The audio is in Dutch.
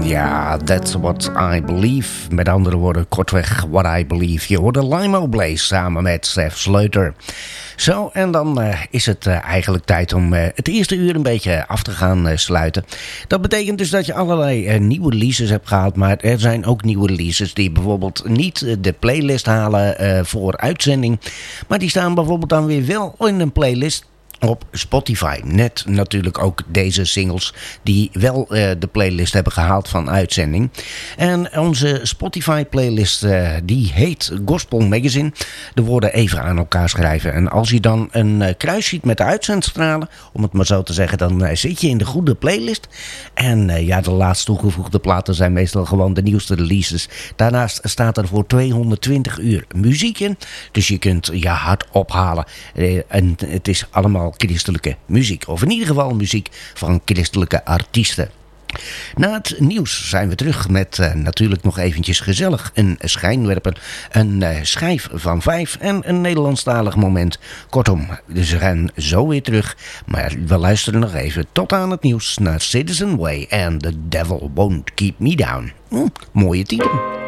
Ja, that's what I believe. Met andere woorden, kortweg what I believe. Je hoorde Limo Blaze samen met Seth Sleuter. Zo, en dan is het eigenlijk tijd om het eerste uur een beetje af te gaan sluiten. Dat betekent dus dat je allerlei nieuwe releases hebt gehaald. Maar er zijn ook nieuwe releases die bijvoorbeeld niet de playlist halen voor uitzending. Maar die staan bijvoorbeeld dan weer wel in een playlist op Spotify. Net natuurlijk ook deze singles die wel de playlist hebben gehaald van uitzending. En onze Spotify playlist die heet Gospel Magazine. De woorden even aan elkaar schrijven. En als je dan een kruis ziet met de uitzendstralen, om het maar zo te zeggen, dan zit je in de goede playlist. En ja, de laatst toegevoegde platen zijn meestal gewoon de nieuwste releases. Daarnaast staat er voor 220 uur muziek in. Dus je kunt je hart ophalen. En het is allemaal christelijke muziek. Of in ieder geval muziek van christelijke artiesten. Na het nieuws zijn we terug met natuurlijk nog eventjes gezellig een schijnwerper, een schijf van 5 en een Nederlandstalig moment. Kortom, dus we gaan zo weer terug. Maar we luisteren nog even tot aan het nieuws naar Citizen Way en The Devil Won't Keep Me Down. Mooie titel.